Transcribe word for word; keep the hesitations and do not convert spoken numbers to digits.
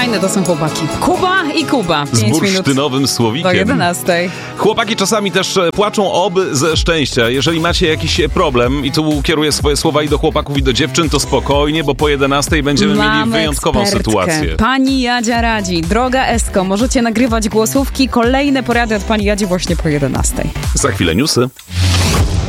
Fajne to są chłopaki. Kuba i Kuba. Z bursztynowym słowikiem. Do jedenastej. Chłopaki czasami też płaczą oby ze szczęścia. Jeżeli macie jakiś problem, i tu kieruję swoje słowa i do chłopaków, i do dziewczyn, to spokojnie, bo po jedenastej będziemy Mamy mieli wyjątkową ekspertkę. sytuację. Pani Jadzia radzi. Droga Esko, możecie nagrywać głosówki. Kolejne porady od pani Jadzi właśnie po jedenastej. Za chwilę newsy.